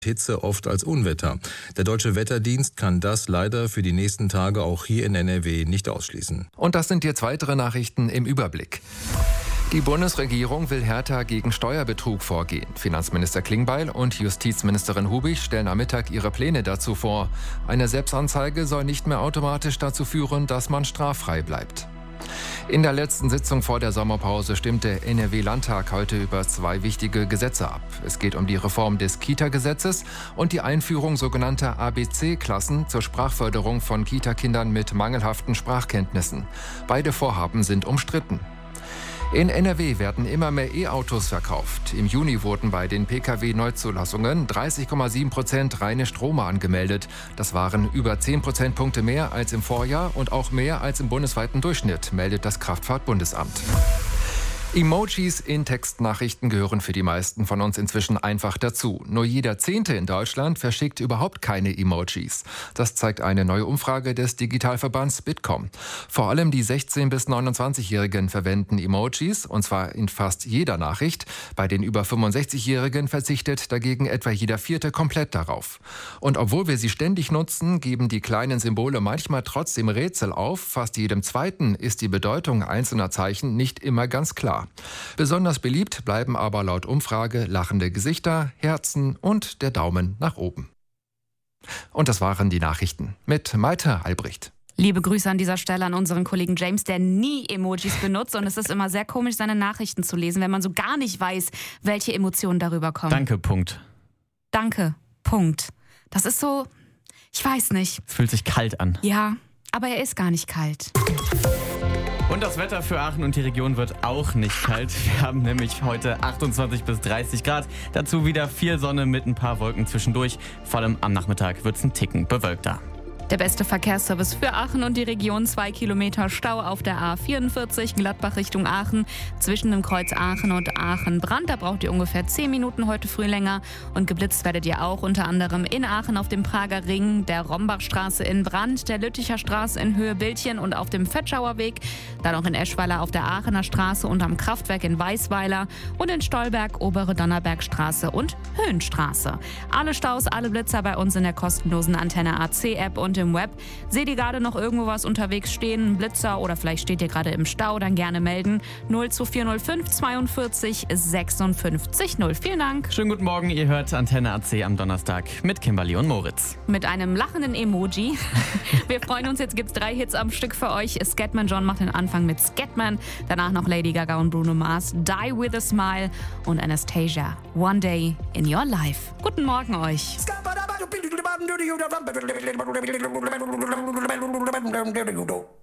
Hitze oft als Unwetter. Der Deutsche Wetterdienst kann das leider für die nächsten Tage auch hier in NRW nicht ausschließen. Und das sind jetzt weitere Nachrichten im Überblick. Die Bundesregierung will härter gegen Steuerbetrug vorgehen. Finanzminister Klingbeil und Justizministerin Hubig stellen am Mittag ihre Pläne dazu vor. Eine Selbstanzeige soll nicht mehr automatisch dazu führen, dass man straffrei bleibt. In der letzten Sitzung vor der Sommerpause stimmt der NRW-Landtag heute über 2 wichtige Gesetze ab. Es geht um die Reform des Kita-Gesetzes und die Einführung sogenannter ABC-Klassen zur Sprachförderung von Kita-Kindern mit mangelhaften Sprachkenntnissen. Beide Vorhaben sind umstritten. In NRW werden immer mehr E-Autos verkauft. Im Juni wurden bei den Pkw-Neuzulassungen 30,7% reine Strome angemeldet. Das waren über 10 Prozentpunkte mehr als im Vorjahr und auch mehr als im bundesweiten Durchschnitt, meldet das Kraftfahrtbundesamt. Emojis in Textnachrichten gehören für die meisten von uns inzwischen einfach dazu. Nur jeder 10. in Deutschland verschickt überhaupt keine Emojis. Das zeigt eine neue Umfrage des Digitalverbands Bitkom. Vor allem die 16- bis 29-Jährigen verwenden Emojis, und zwar in fast jeder Nachricht. Bei den über 65-Jährigen verzichtet dagegen etwa jeder 4. komplett darauf. Und obwohl wir sie ständig nutzen, geben die kleinen Symbole manchmal trotzdem Rätsel auf. Fast jedem 2. ist die Bedeutung einzelner Zeichen nicht immer ganz klar. Besonders beliebt bleiben aber laut Umfrage lachende Gesichter, Herzen und der Daumen nach oben. Und das waren die Nachrichten mit Malte Albrecht. Liebe Grüße an dieser Stelle an unseren Kollegen James, der nie Emojis benutzt. Und es ist immer sehr komisch, seine Nachrichten zu lesen, wenn man so gar nicht weiß, welche Emotionen darüber kommen. Danke, Punkt. Danke, Punkt. Das ist so, ich weiß nicht. Es fühlt sich kalt an. Ja, aber er ist gar nicht kalt. Und das Wetter für Aachen und die Region wird auch nicht kalt. Wir haben nämlich heute 28 bis 30 Grad. Dazu wieder viel Sonne mit ein paar Wolken zwischendurch. Vor allem am Nachmittag wird es ein Ticken bewölkter. Der beste Verkehrsservice für Aachen und die Region. 2 Kilometer Stau auf der A44 Gladbach Richtung Aachen. Zwischen dem Kreuz Aachen und Aachen-Brand. Da braucht ihr ungefähr 10 Minuten heute früh länger. Und geblitzt werdet ihr auch unter anderem in Aachen auf dem Prager Ring, der Rombachstraße in Brand, der Lütticher Straße in Höhe Bildchen und auf dem Fetschauer Weg. Dann noch in Eschweiler auf der Aachener Straße und am Kraftwerk in Weißweiler. Und in Stolberg, Obere Donnerbergstraße und Höhenstraße. Alle Staus, alle Blitzer bei uns in der kostenlosen Antenne AC-App und im Web. Seht ihr gerade noch irgendwo was unterwegs stehen, ein Blitzer oder vielleicht steht ihr gerade im Stau, dann gerne melden. 02405 42 56 0. Vielen Dank. Schönen guten Morgen, ihr hört Antenne AC am Donnerstag mit Kimberly und Moritz. Mit einem lachenden Emoji. Wir freuen uns, jetzt gibt's 3 Hits am Stück für euch. Scatman John macht den Anfang mit Scatman, danach noch Lady Gaga und Bruno Mars, Die With A Smile und Anastasia, One Day in Your Life. Guten Morgen euch. Do